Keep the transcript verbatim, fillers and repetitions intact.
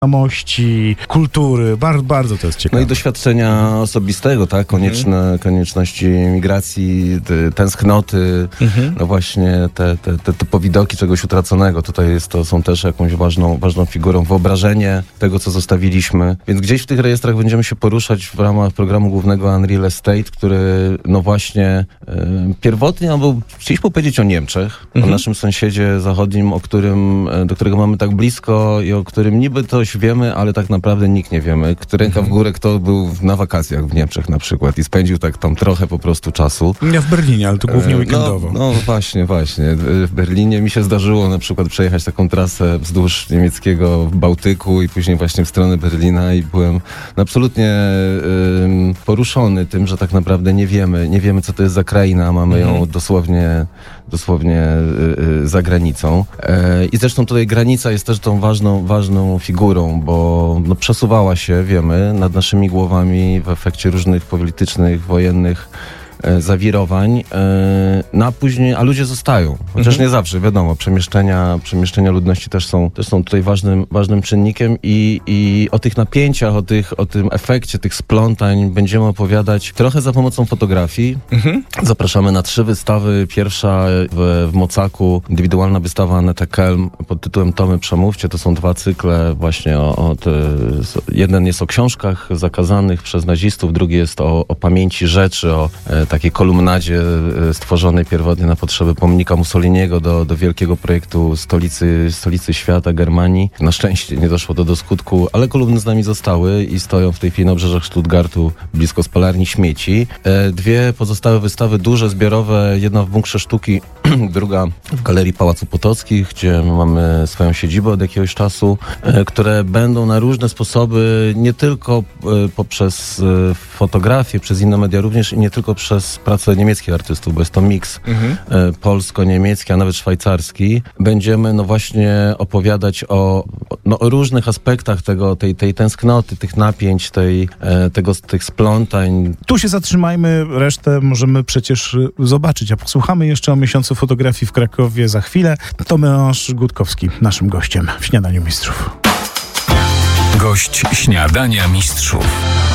tożsamości, kultury. Bardzo, bardzo to jest ciekawe. No i doświadczenia osobistego, tak? Konieczne, mhm. Konieczności migracji, te, tęsknoty, mhm. no właśnie te, te, te, te powidoki czegoś utraconego. Tutaj jest to, są też jakąś ważną, ważną figurą. Wyobrażenie tego, co zostawiliśmy. Więc gdzieś w tych rejestrach będziemy się poruszać w ramach programu głównego Unreal Estate, który no właśnie e, pierwotnie, no bo chcieliśmy powiedzieć o Niemczech, mhm. o naszym sąsiedzie zachodnim, o którym, do którego mamy tak blisko i o którym niby coś wiemy, ale tak naprawdę nikt nie wiemy. Ręka mhm. w górę, kto był na wakacjach w Niemczech na przykład i spędził tak tam trochę po prostu czasu. Ja w Berlinie, ale to głównie weekendowo. No, no właśnie, właśnie. W Berlinie mi się zdarzyło na przykład przejechać taką trasę wzdłuż niemieckiego Bałtyku i później właśnie w stronę Berlina i byłem absolutnie y, poruszony tym, że tak naprawdę nie wiemy, nie wiemy co to jest za kraina, mamy ją mhm. dosłownie, dosłownie y, y, za granicą. E, I zresztą tutaj granica jest też tą ważną, ważną figurą, bo no, przesuwała się, wiemy, nad naszymi głowami w efekcie różnych politycznych, wojennych e, zawirowań, e, no a później, a ludzie zostają. Chociaż mhm. nie zawsze, wiadomo, przemieszczenia, przemieszczenia ludności też są, też są tutaj ważnym, ważnym czynnikiem i, i o tych napięciach, o, tych, o tym efekcie tych splątań będziemy opowiadać trochę za pomocą fotografii. Mhm. Zapraszamy na trzy wystawy. Pierwsza w, w Mocaku, indywidualna wystawa Annette Kelm pod tytułem Tomy Przemówcie. To są dwa cykle właśnie o, o te, jeden jest o książkach zakazanych przez nazistów, drugi jest o, o pamięci rzeczy, o e, takiej kolumnadzie e, stworzonej pierwotnie na potrzeby pomnika Mussoliniego do, do wielkiego projektu stolicy, stolicy świata, Germanii. Na szczęście nie doszło to do skutku, ale kolumny z nami zostały i stoją w tej chwili na obrzeżach Stuttgartu, blisko spalarni śmieci. E, dwie pozostałe wystawy, duże, zbiorowe, jedna w Bunkrze Sztuki, druga w Galerii Pałacu Potockich, gdzie mamy swoją siedzibę od jakiegoś czasu, e, które będą na różne sposoby, nie tylko e, poprzez e, fotografię, przez inne media również i nie tylko przez pracę niemieckich artystów, bo jest to miks mhm. e, polsko-niemiecki, a nawet szwajcarski. Będziemy no właśnie opowiadać o, no, o różnych aspektach tego, tej, tej tęsknoty, tych napięć, tej, e, tego, tych splątań. Tu się zatrzymajmy, resztę możemy przecież zobaczyć, a posłuchamy jeszcze o miesiącu fotografii w Krakowie za chwilę. Tomasz Gutkowski, naszym gościem w Śniadaniu Mistrzów. Gość Śniadania Mistrzów.